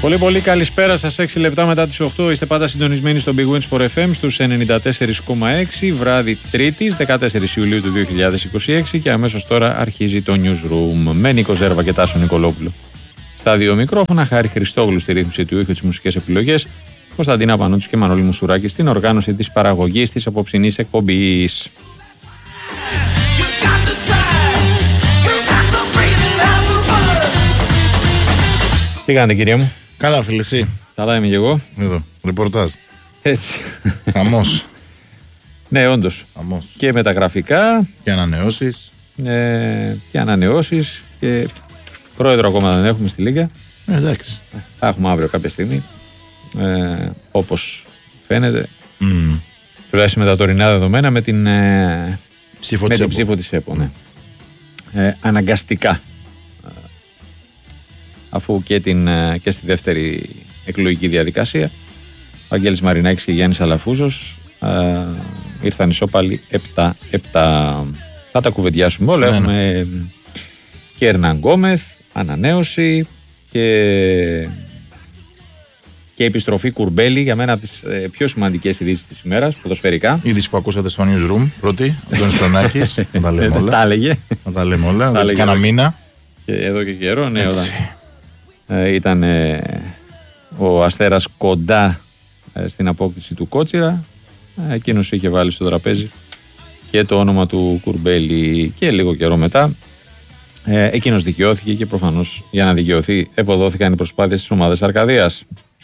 Πολύ πολύ καλησπέρα σας. 6 λεπτά μετά τις 8 είστε πάντα συντονισμένοι στο Big Win Sport FM στους 94,6 βράδυ Τρίτης 14 Ιουλίου του 2026 και αμέσως τώρα αρχίζει το Newsroom με Νίκο Ζέρβα και Τάσο Νικολόπουλο. Στα δύο μικρόφωνα, Χάρη Χριστόγλου στη ρύθμιση του ήχου, τις μουσικές επιλογές, Κωνσταντίνα Πανούτσου και Μανώλη Μουσουράκη στην οργάνωση της παραγωγής της απόψινής εκπομπής. Τι κάνετε, κυρία μου? Καλά, φίλε, εσύ? Καλά είμαι και εγώ. Εδώ, ρεπορτάζ. Έτσι. Χαμός. Ναι, όντως. Χαμός. Και μεταγραφικά. Και ανανεώσεις. Και ανανεώσεις. Και πρόεδρο ακόμα δεν έχουμε στη Λίγκα. Εντάξει. Θα έχουμε αύριο κάποια στιγμή. Όπως φαίνεται. Τουλάχιστον με τα τωρινά δεδομένα με την ψήφο της ΕΠΟ. Ναι. Αναγκαστικά. Αφού και στη δεύτερη εκλογική διαδικασία ο Αγγέλης Μαρινάκης και Γιάννης Αλαφούζος ήρθαν ισόπαλοι 7-7. Θα τα κουβεντιάσουμε όλα. Έχουμε και Ερνάν Γκόμεθ, ανανέωση και επιστροφή Κουρμπέλη, για μένα από τις πιο σημαντικές ειδήσεις της ημέρας, ποδοσφαιρικά. Είδηση που ακούσατε στο Newsroom πρώτη, ο Τόνης Στονάκης, να τα λέμε όλα. Τα έλεγε. Να τα λέμε όλα, εδώ και κάνα μήνα. Και εδώ και καιρό, ναι, ήταν ο Αστέρας κοντά στην απόκτηση του Κότσιρα. Εκείνος είχε βάλει στο τραπέζι και το όνομα του Κουρμπέλη και λίγο καιρό μετά εκείνος δικαιώθηκε και προφανώς για να δικαιωθεί ευωδόθηκαν οι προσπάθειες της ομάδας Αρκαδίας.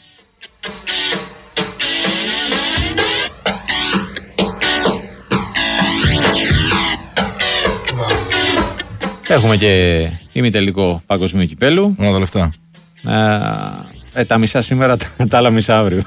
Έχουμε και ημιτελικό παγκοσμίου κυπέλου. Όλα τα λεφτά. Τα μισά σήμερα, τα άλλα μισά αύριο.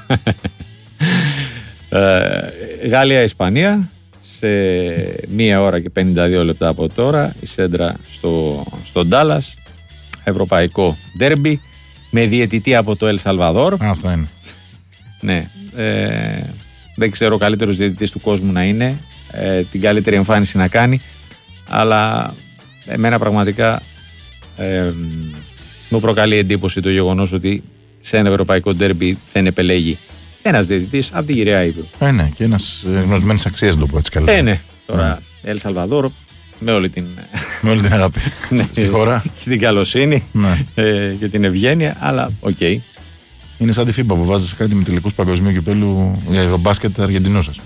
Γαλλία-Ισπανία σε 1 ώρα και 52 λεπτά από τώρα. Η Σέντρα στο Ντάλλας. Ευρωπαϊκό ντέρμπι με διαιτητή από το Ελ Σαλβαδόρ. Αυτό είναι. Ναι. Δεν ξέρω καλύτερος διαιτητής του κόσμου να είναι. Την καλύτερη εμφάνιση να κάνει. Αλλά εμένα πραγματικά μου προκαλεί εντύπωση το γεγονός ότι σε ένα ευρωπαϊκό ντέρμπι δεν επελέγει ένας διαιτητής από την γυραιά Ήπειρο. Ναι, και ένας γνωσμένης αξίας, το πω έτσι καλύτερα. Ναι. Τώρα, Ελ Σαλβαδόρ, με όλη την αγάπη στη χώρα. Και την καλοσύνη και την ευγένεια, αλλά οκ. Είναι σαν τη FIBA που βάζει κάτι με τελικούς παγκοσμίου κυπέλου για το μπάσκετ Αργεντινός, ας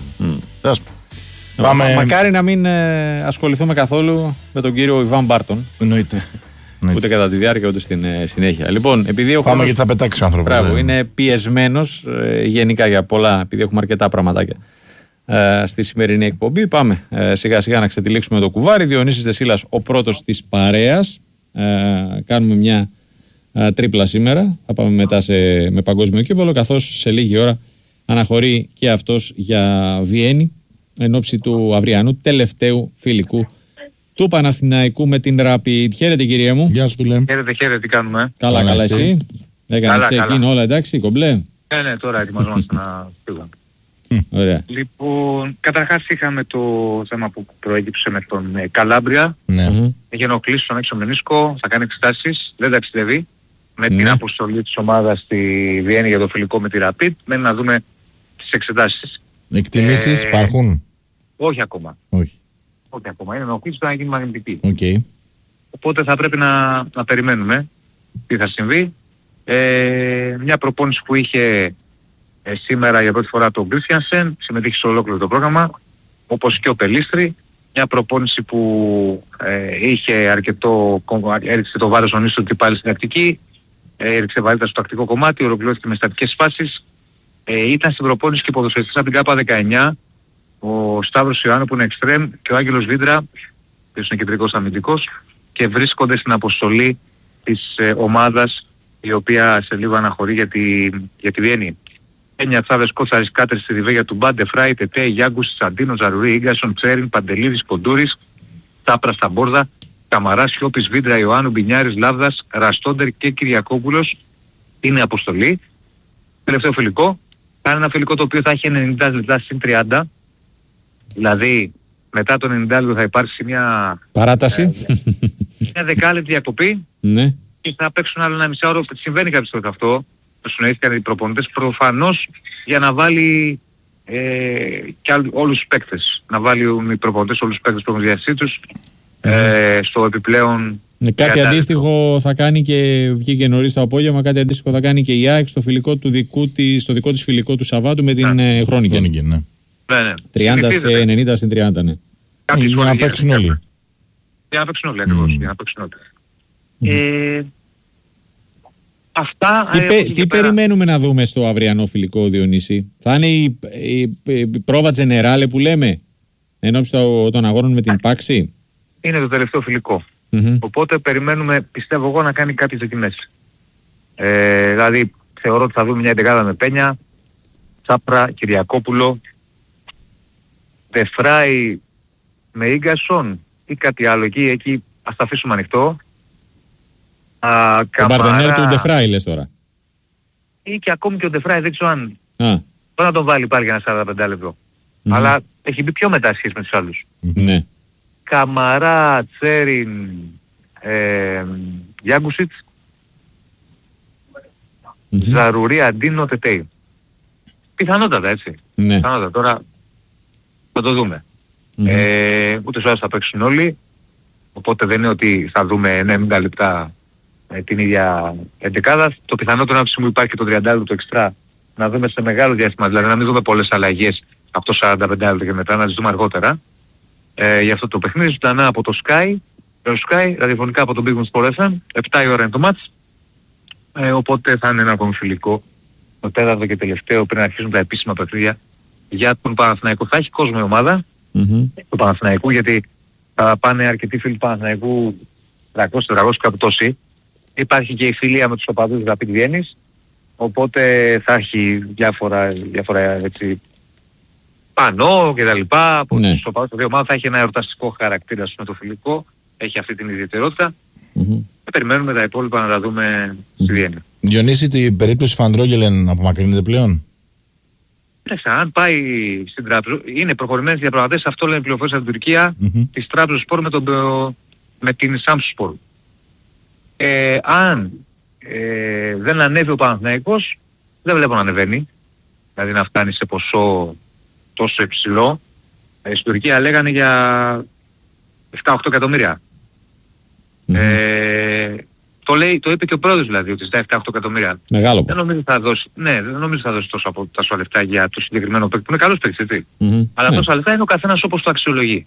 πούμε. Μακάρι να μην ασχοληθούμε καθόλου με τον κύριο Ιβάν Μπάρτον. Εννοείται. Ούτε κατά τη διάρκεια ούτε στην συνέχεια. Λοιπόν, επειδή πάμε γιατί θα πετάξει ο άνθρωπος. Μπράβο, είναι πιεσμένος γενικά για πολλά, επειδή έχουμε αρκετά πραγματάκια στη σημερινή εκπομπή. Πάμε σιγά σιγά να ξετυλίξουμε το κουβάρι. Διονύσης Δεσίλας, ο πρώτος της παρέας. Κάνουμε μια τρίπλα σήμερα. Θα πάμε μετά με παγκόσμιο κύπελλο, καθώς σε λίγη ώρα αναχωρεί και αυτός για Βιέννη εν ώψη του αυριανού τελευταίου φιλικού του Παναθηναϊκού με την Rapid. Χαίρετε, κυρία μου. Γεια σου, φίλε. Χαίρετε, τι κάνουμε? Καλά, εσύ? Έκανε check-in όλα εντάξει, κομπλέ? Ναι, τώρα ετοιμαζόμαστε να φύγουμε. Ωραία. Λοιπόν, καταρχάς είχαμε το θέμα που προέκυψε με τον Καλάμπρια. Ναι. Έχει ενοχλήσει στον έξω μενίσκο, θα κάνει εξετάσεις, δεν ταξιδεύει. Με την αποστολή της ομάδας στη Βιέννη για το φιλικό με τη Rapid. Μένει να δούμε τις εξετάσεις. Εκτιμήσεις υπάρχουν? Όχι ακόμα. Όχι ακόμα. Είναι ενοχλήσει να γίνει μαγνητική. Okay. Οπότε θα πρέπει να περιμένουμε τι θα συμβεί. Μια προπόνηση που είχε σήμερα για πρώτη φορά τον Κρίστιανσεν, συμμετείχε σε ολόκληρο το πρόγραμμα, όπως και ο Πελίστρη. Μια προπόνηση που είχε έριξε το βάρος ο ότι πάλι στην τακτική, έριξε βαρύτητα στο τακτικό κομμάτι, ολοκληρώθηκε με στατικές φάσεις. Ήταν στην προπόνηση και ποδοσφαιριστής από την ΚΑΠΑ19, ο Σταύρος Ιωάννου που είναι εξτρέμ και ο Άγγελος Βίντρα, που είναι κεντρικός αμυντικός, και βρίσκονται στην αποστολή της ομάδας, η οποία σε λίγο αναχωρεί για τη Βιέννη. Ένια Τσάβες, Κότσαρης, Κάτερ, στη Ριβέγια του Μπάντε, Φράι, Τετέ, Γιάγκους, Σαντίνο, Ζαρουρί, Ίγκασον, Τσέριν, Παντελίδης, Κοντούρης, Τάπρα στα Μπόρδα, Καμαράς, Σιώπης, Βίντρα, Ιωάννου, Μπινιάρης, Λάβδας, Ραστόντερ και Κυριακόπουλος. Είναι αποστολή. Τελευταίο φιλικό. Θα είναι ένα φιλικό το οποίο θα έχει 90 λεπτά συν 30. Δηλαδή μετά το 90 λεπτό θα υπάρξει μια παράταση. Μια δεκάλεπτη διακοπή. Ναι. Και θα παίξουν άλλο ένα μισάωρο. Συμβαίνει κάποιες φορές αυτό. συνοήθηκαν οι προπονητές προφανώς για να βάλει και όλους τους παίκτες. Να βάλουν οι προπονητές όλους τους παίκτες που έχουν διαστήσει τους στο επιπλέον. Κάτι αντίστοιχο θα κάνει και βγήκε νωρίς το απόγευμα, κάτι αντίστοιχο θα κάνει και η ΑΕΚ στο δικό της φιλικό του Σαββάτου με την Χρόνικεν. Ναι. 30-90 στην 30, ναι. Για να παίξουν όλοι. Για να παίξουν όλοι, ακριβώς. Για να παίξουν όλοι. Αυτά, τι περιμένουμε να δούμε στο αυριανό φιλικό, Διονύση? Θα είναι η πρόβα τζενεράλε που λέμε ενώπιση των αγώνων με την Πάξη? Είναι το τελευταίο φιλικό. Οπότε περιμένουμε, πιστεύω εγώ, να κάνει κάποιες δοκιμές. Δηλαδή θεωρώ ότι θα δούμε μια εντεκάδα με Πένια, Τσάπρα, Κυριακόπουλο, Δεφράι με Ίγκασον ή κάτι άλλο εκεί ας τα αφήσουμε ανοιχτό. Ο Μπαρτενέρ του Ντεφράι λες τώρα? Ή και ακόμη και ο Ντεφράι, δεν ξέρω αν μπορεί να τον βάλει πάλι για ένα 45 λεπτό. Αλλά έχει μπει πιο μετά σχέση με τους άλλους. Ναι. Καμαρά, Τσέριν, Γιάγκουσιτς, Ζαρουρί, Αντίνο, Τετέι. Πιθανότατα, έτσι. Ναι. Πιθανότατα. Τώρα θα το δούμε. Ούτε σε θα παίξουν όλοι. Οπότε δεν είναι ότι θα δούμε 90 λεπτά την ίδια εντεκάδα. Το πιθανότερο να μου υπάρχει και το 30 λεπτό το εξτρά να δούμε σε μεγάλο διάστημα. Δηλαδή να μην δούμε πολλές αλλαγές από το 45 λεπτό και μετά, να τις δούμε αργότερα. Για αυτό το παιχνίδι ζωντανά από το Sky, ραδιοφωνικά από τον Big Win Sport FM, 7 η ώρα είναι το μάτς. Οπότε θα είναι ένα ακόμη φιλικό, το τέταρτο και τελευταίο πριν αρχίσουν τα επίσημα παιχνίδια για τον Παναθηναϊκό. Θα έχει κόσμο η ομάδα του Παναθηναϊκού, γιατί θα πάνε αρκετοί φίλοι του Παναθηναϊκού, 300-400 κάπου τόσοι. Υπάρχει και η φιλία με τους οπαδούς Rapid Βιέννης, οπότε θα έχει διάφορα έτσι πανό και τα λοιπά από τους οπαδούς των δύο ομάδων. Θα έχει ένα εορταστικό χαρακτήρα με το φιλικό, έχει αυτή την ιδιαιτερότητα. Περιμένουμε τα υπόλοιπα να τα δούμε στη Βιέννη. Διονύση, την περίπτωση Φαντρόγγελεν απομακρύνεται πλέον? Αν πάει στην Τράπεζα, είναι προχωρημένες διαπραγματεύσεις, αυτό λένε πληροφορίες από την Τουρκία, της Τράπεζας Σπορ με την Samsung. Αν δεν ανέβει ο Παναθηναϊκός, δεν βλέπω να ανεβαίνει, δηλαδή να φτάνει σε ποσό τόσο υψηλό. Στην Τουρκία λέγανε για 7-8 εκατομμύρια. Το είπε και ο πρόεδρος, δηλαδή, ότι ζητάει 7-8 εκατομμύρια. Μεγάλο. Δεν νομίζω θα δώσει τόσα λεφτά για το συγκεκριμένο παίκτη, που είναι καλός παίκτης, έτσι. Αλλά τόσα λεφτά είναι ο καθένας όπως το αξιολογεί.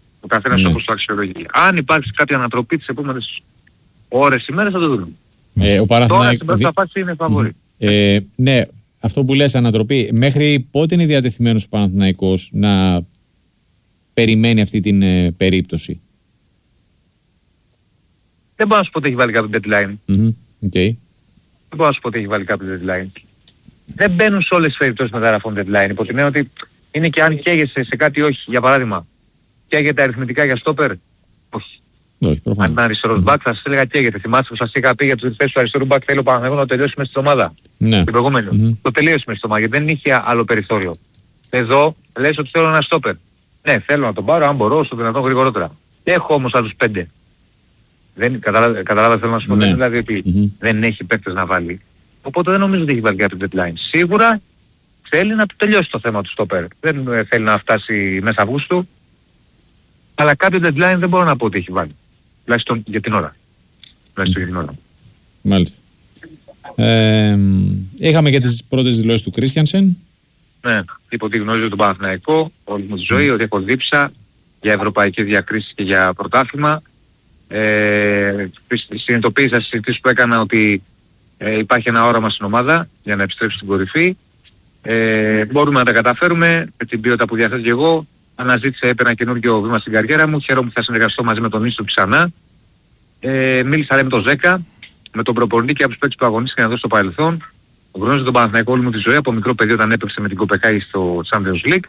Αν υπάρξει κάποια ανατροπή τις επόμενες ώρες, ημέρες, θα το δούμε. Τώρα στην πρώτη φάση είναι φαβορί. Ναι, αυτό που λες, ανατροπή. Μέχρι πότε είναι διατεθειμένος ο Παναθηναϊκός να περιμένει αυτή την περίπτωση? Δεν μπορώ να σου πω ότι έχει βάλει κάποιο deadline. Δεν μπορώ να σου πω ότι έχει βάλει κάποιο deadline. Δεν μπαίνουν σε όλες τις περιπτώσεις μεταγραφών deadline. Υπό την έννοια ότι είναι και αν καίγεσαι σε κάτι, όχι. Για παράδειγμα, καίγεται αριθμητικά για στόπερ. Όχι. Αν ήταν αριστερός μπακ, θα σας έλεγα καίγεται. Θυμάστε που σας είχα πει για τους θέσεις του αριστερού μπακ, θέλω Παναθηναϊκό να τελειώσει μέσα στην ομάδα. Την προηγούμενη. Το τελείωσε μέσα στην ομάδα, γιατί δεν είχε άλλο περιθώριο. Εδώ λες ότι θέλω ένα στόπερ. Ναι, θέλω να τον πάρω, αν μπορώ, στο δυνατόν γρηγορότερα. Έχω όμως άλλους 5. Καταλάβα θέλω να σου πω, δηλαδή ότι δεν έχει παίκτες να βάλει. Οπότε δεν νομίζω ότι έχει βάλει κάποιο deadline. Σίγουρα θέλει να τελειώσει το θέμα του στόπερ. Δεν θέλει να φτάσει μέσα Αυγούστου. Αλλά κάποιο deadline δεν μπορώ να πω ότι έχει βάλει. Τουλάχιστον για την ώρα. Μάλιστα. Είχαμε και τις πρώτες δηλώσεις του Κρίστιανσεν. Ναι, είπε ότι γνωρίζω τον Παναθηναϊκό όλη μου τη ζωή, ότι έχω δίψα για ευρωπαϊκές διακρίσεις και για πρωτάθλημα. Συνειδητοποίησα στις συζητήσεις που έκανα ότι υπάρχει ένα όραμα στην ομάδα για να επιστρέψει στην κορυφή. Μπορούμε να τα καταφέρουμε με την ποιότητα που διαθέτω και εγώ. Αναζήτησα ένα καινούργιο βήμα στην καριέρα μου. Χαίρομαι που θα συνεργαστώ μαζί με τον Νίστο ξανά. Μίλησα με τον Ζέκα, με τον προπονητή και από τους παίκτες που αγωνίστηκαν εδώ στο παρελθόν. Γνώριζα τον Παναθηναϊκό όλη μου τη ζωή, από μικρό παιδί όταν έπαιξε με την Κοπεχάγη στο Champions League.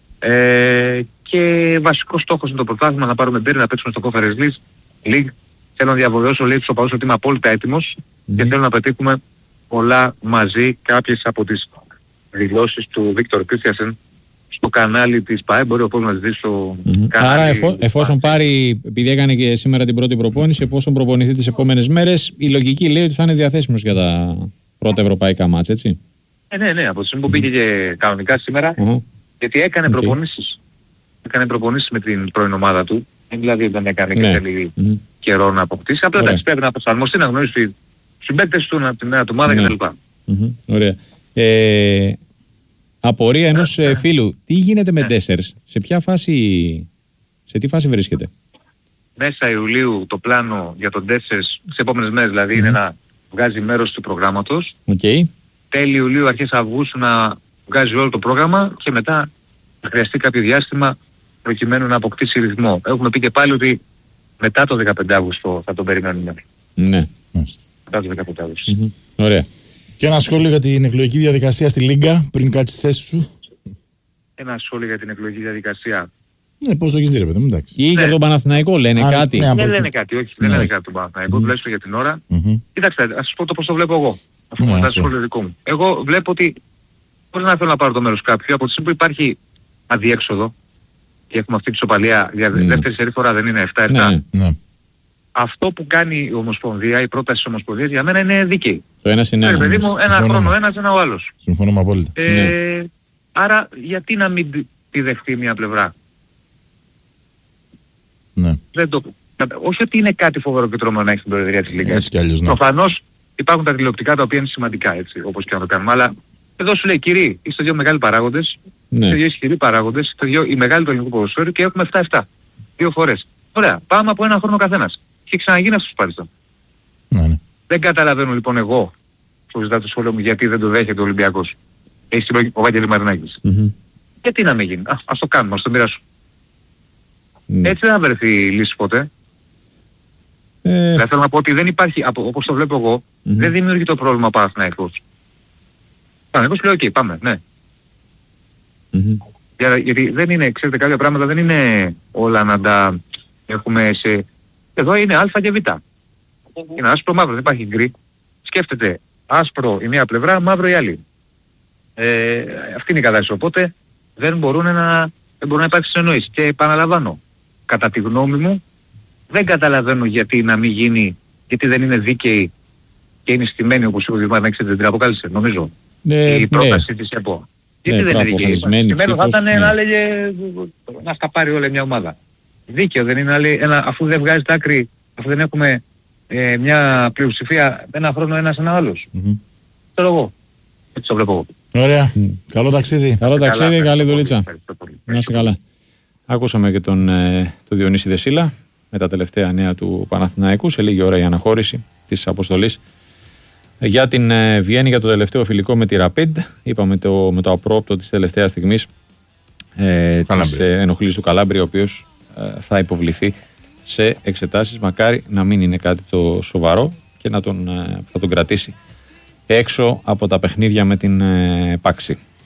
Και βασικός στόχος είναι το πρωτάθλημα, να πάρουμε μπέρι, να παίξουμε στο Conference League. Θέλω να διαβεβαιώσω λέει τους οπαδούς ότι είμαι απόλυτα έτοιμος και θέλω να πετύχουμε πολλά μαζί. Κάποιες από τις δηλώσεις του Βίκτορ Κρίστιανσεν στο κανάλι της ΠΑΕ μπορεί ο κόσμος να δει στο κανάλι. Άρα εφόσον πάρει, επειδή έκανε και σήμερα την πρώτη προπόνηση, εφόσον προπονηθεί τις επόμενες μέρες, η λογική λέει ότι θα είναι διαθέσιμος πρώτα ευρωπαϊκά μάτς, έτσι. Ναι, από τη στιγμή που πήγε και κανονικά σήμερα, γιατί έκανε προπονήσεις. Έκανε προπονήσεις με την πρώην ομάδα του. Δηλαδή δεν έκανε και θέλει καιρό να αποκτήσει. Απλά εντάξει, πρέπει να προσαρμοστεί, να γνωρίσει τους συμπαίκτες του, την νέα του ομάδα κτλ. Ωραία. Απορία ενός φίλου. Τι γίνεται με Ντέσσερς, σε τι φάση βρίσκεται? Μέσα Ιουλίου το πλάνο για τον Ντέσσερς, τις επόμενες μέρες δηλαδή, είναι να βγάζει μέρος του προγράμματος. Τέλη Ιουλίου, αρχές Αυγούστου να βγάζει όλο το πρόγραμμα και μετά θα χρειαστεί κάποιο διάστημα προκειμένου να αποκτήσει ρυθμό. Έχουμε πει και πάλι ότι μετά το 15 Αύγουστο θα τον περιμένουμε. Ναι. Μετά το 15 Αύγουστο. Ωραία. Και ένα σχόλιο για την εκλογική διαδικασία στη Λίγκα πριν κάτσεις τη θέση σου. Ένα σχόλιο για την εκλογική διαδικασία. Ναι, πώς το έχεις δει, ρε παιδί μου, εντάξει. Ή για τον Παναθηναϊκό λένε κάτι. Δεν λένε κάτι, όχι. Δεν λένε κάτι τον Παναθηναϊκό, τουλάχιστον για την ώρα. Κοίταξτε, ας σας πω το πώς το βλέπω εγώ. Αφού μετά το σχόλιο δικό μου. Εγώ βλέπω ότι πώς να θέλω να πάρω το μέρος κάποιου. Από τη στιγμή που υπάρχει αδιέξοδο και έχουμε αυτή τη σοπαλία για δεύτερη σερή φορά, δεν είναι 7-7. Αυτό που κάνει η Ομοσπονδία, η πρόταση της Ομοσπονδίας για μένα είναι δίκαιη. Το ένα είναι ένα χρόνο ένας, ένα ο άλλος. Συμφωνώ με απόλυτα. Άρα γιατί να μην τη δεχτεί μια πλευρά? Ναι. Όχι ότι είναι κάτι φοβερό και τρομερό να έχει την προεδρία της Λίγκας. Έτσι κι αλλιώς, ναι. Προφανώς υπάρχουν τα τηλεοπτικά τα οποία είναι σημαντικά, έτσι, όπως και να το κάνουμε. Αλλά εδώ σου λέει, κύριοι, είστε δύο μεγάλοι παράγοντες, είστε δύο ισχυροί παράγοντες, είστε δύο οι μεγάλοι του ελληνικού ποδοσφαίρου και έχουμε 7-7. 2 φορές. Ωραία, πάμε από ένα χρόνο καθένας. Και ξαναγίνει αυτό το παρελθόν. Ναι. Δεν καταλαβαίνω λοιπόν εγώ, που ζητάω το σχόλιο μου, γιατί δεν το δέχεται ο Ολυμπιακός. Έχει συλλογή ο Βαγγέλης Μαρινάκης. Γιατί να μην γίνει? Ας το κάνουμε, ας το μοιράσουμε. Έτσι δεν θα βρεθεί η λύση ποτέ. Δηλαδή θέλω να πω ότι δεν υπάρχει, όπως το βλέπω εγώ, δεν δημιουργεί το πρόβλημα ο Παναθηναϊκός. Παναθηναϊκός λέει, οκ, πάμε, ναι. Γιατί δεν είναι, ξέρετε, κάποια πράγματα δεν είναι όλα να τα έχουμε σε... Εδώ είναι α και β. Είναι άσπρο μαύρο, δεν υπάρχει γκρι. Σκέφτεται άσπρο η μία πλευρά, μαύρο η άλλη. Αυτή είναι η κατάσταση. Οπότε δεν μπορούν να υπάρξει συνεννόηση. Και επαναλαμβάνω, κατά τη γνώμη μου, δεν καταλαβαίνω γιατί να μην γίνει, γιατί δεν είναι δίκαιη και είναι στημένη, όπως είπε ο Δημάρχης, να ξέρετε, την αποκάλυψε, νομίζω, η πρόταση της ΕΠΟ. Γιατί δεν είναι δίκαιη? Στημένο θα ήταν να έλεγε να στα πάρει όλη μια ομάδα. Δίκαιο δεν είναι, αφού δεν βγάζει τα άκρη, αφού δεν έχουμε μια πλειοψηφία ένα χρόνο ένας ένα άλλος. Θέλω εγώ. Έτσι το βλέπω εγώ. Ωραία. Καλό ταξίδι. Καλό ταξίδι, καλή δουλίτσα. Να είσαι καλά. Ακούσαμε και τον Διονύση Δεσίλα με τα τελευταία νέα του Παναθηναϊκού. Σε λίγη ώρα η αναχώρηση της αποστολής για την Βιέννη για το τελευταίο φιλικό με τη Rapid. Είπαμε με το απρόπτο της τελευταίας στιγμής της ενοχλής του Καλάμπρη, ο οποίος θα υποβληθεί σε εξετάσεις. Μακάρι να μην είναι κάτι το σοβαρό και θα τον κρατήσει έξω από τα παιχνίδια με την Πάξη.